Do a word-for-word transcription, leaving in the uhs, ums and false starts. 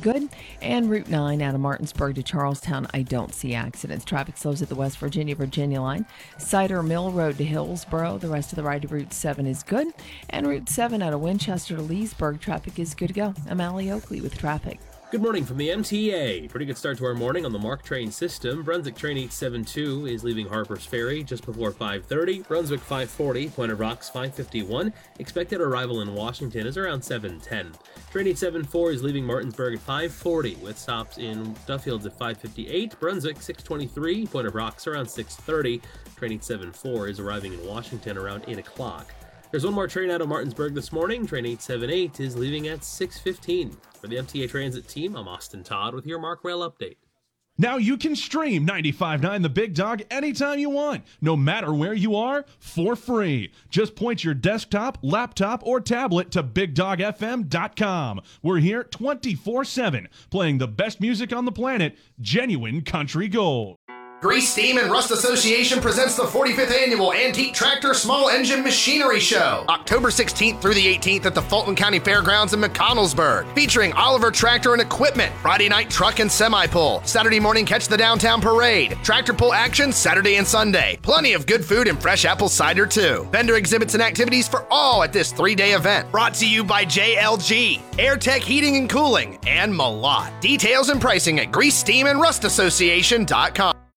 good. And Route nine out of Martinsburg to Charlestown, I don't see accidents. Traffic slows at the West Virginia Virginia line. Cider Mill Road to Hillsboro. The rest of the ride to Route seven is good. And Route seven out of Winchester to Leesburg, traffic is good to go. I'm Allie Oakley with traffic. Good morning from the M T A. Pretty good start to our morning on the MARC train system. Brunswick train eight seventy-two is leaving Harper's Ferry just before five thirty. Brunswick five forty, Point of Rocks five fifty-one. Expected arrival in Washington is around seven ten. Train eight seventy-four is leaving Martinsburg at five forty with stops in Duffields at five fifty-eight. Brunswick six twenty-three, Point of Rocks around six thirty. Train eight seventy-four is arriving in Washington around eight o'clock. There's one more train out of Martinsburg this morning. Train eight seventy-eight is leaving at six fifteen. For the M T A Transit team, I'm Austin Todd with your MARC Rail update. Now you can stream ninety-five point nine The Big Dog anytime you want, no matter where you are, for free. Just point your desktop, laptop, or tablet to big dog f m dot com. We're here twenty-four seven, playing the best music on the planet, genuine country gold. Grease, Steam, and Rust Association presents the forty-fifth Annual Antique Tractor Small Engine Machinery Show, October sixteenth through the eighteenth at the Fulton County Fairgrounds in McConnellsburg, featuring Oliver Tractor and Equipment, Friday night truck and semi-pull, Saturday morning catch the downtown parade, tractor pull action Saturday and Sunday, plenty of good food and fresh apple cider too. Vendor exhibits and activities for all at this three-day event, brought to you by J L G, AirTech Heating and Cooling, and Malott. Details and pricing at grease steam and rust association dot com.